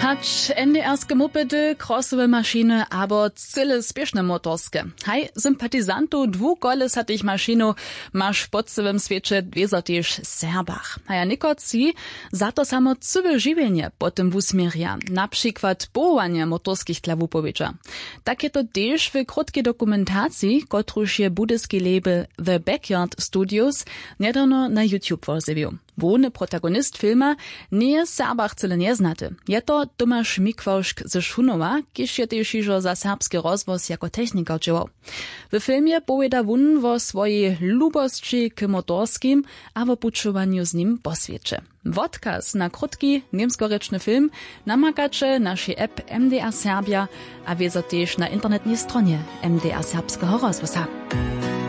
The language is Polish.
Hać NDR-skie mopedy, krosowe maszyny, abo cyle spieszne motorskie. Haj, sympatizantu dwukolesatych maszynów masz w podstawowym świecie dwezo też Serbach. Haja nikoci za to samo całe żywienie potem wusmierja, na przykład połowanie motorskich klawupowiecza. Takie to też w krótkiej dokumentacji, kotruż je budyski label The Backyard Studios niedawno na YouTube wozjewił. Główny protagonist filma nie jest Serbach cyle nieznaty. Je to Tomasz Mikwoszk ze Szunowa, kiż je też iżo za serbski rozwoz jako techniker działał. W filmie powiada wun o swojej lubosci k motorskim, a o puczowaniu z nim po świecie. Wodkaz na krótki, niemskorečny film namakacze naszej app MDR Serbia, a wiedzą też na internetnej stronie MDR Serbskiego rozwoza.